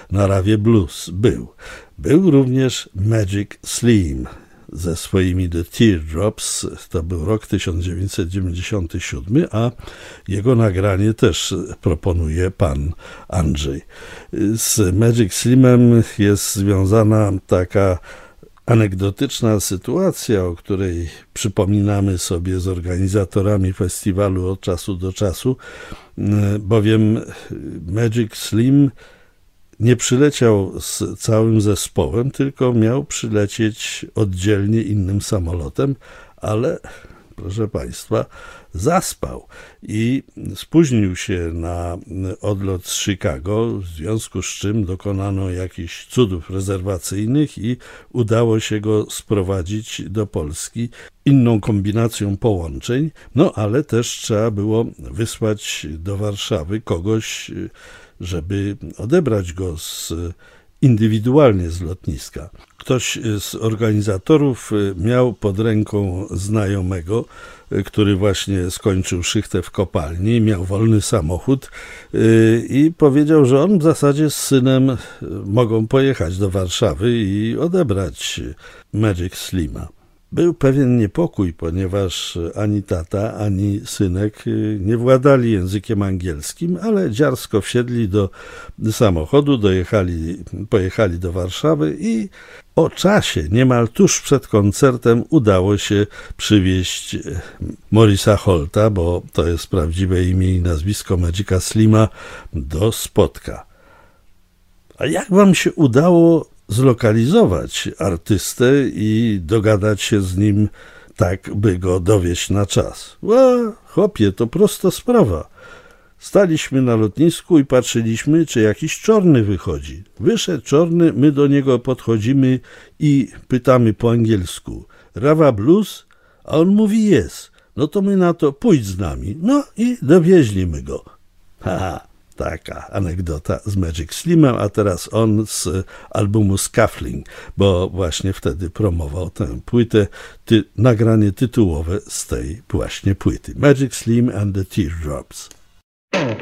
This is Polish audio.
na Rawie Blues. Był również Magic Slim ze swoimi The Teardrops, to był rok 1997, a jego nagranie też proponuje pan Andrzej. Z Magic Slimem jest związana taka anegdotyczna sytuacja, o której przypominamy sobie z organizatorami festiwalu od czasu do czasu, bowiem Magic Slim nie przyleciał z całym zespołem, tylko miał przylecieć oddzielnie innym samolotem, ale proszę Państwa, zaspał i spóźnił się na odlot z Chicago, w związku z czym dokonano jakichś cudów rezerwacyjnych i udało się go sprowadzić do Polski inną kombinacją połączeń, no ale też trzeba było wysłać do Warszawy kogoś, żeby odebrać go indywidualnie z lotniska. Ktoś z organizatorów miał pod ręką znajomego, który właśnie skończył szychtę w kopalni, miał wolny samochód i powiedział, że on w zasadzie z synem mogą pojechać do Warszawy i odebrać Magic Slima. Był pewien niepokój, ponieważ ani tata, ani synek nie władali językiem angielskim, ale dziarsko wsiedli do samochodu, pojechali do Warszawy i o czasie, niemal tuż przed koncertem, udało się przywieźć Morrisa Holta, bo to jest prawdziwe imię i nazwisko Magica Slima, do Spodka. A jak wam się udało zlokalizować artystę i dogadać się z nim tak, by go dowieźć na czas? Chłopie, to prosta sprawa. Staliśmy na lotnisku i patrzyliśmy, czy jakiś czarny wychodzi. Wyszedł czarny, my do niego podchodzimy i pytamy po angielsku: Rawa Blues? A on mówi jest. No to my na to: pójdź z nami. No i dowieźliśmy go. Taka anegdota z Magic Slimem, a teraz on z albumu Scuffling, bo właśnie wtedy promował tę płytę, nagranie tytułowe z tej właśnie płyty. Magic Slim and the Teardrops.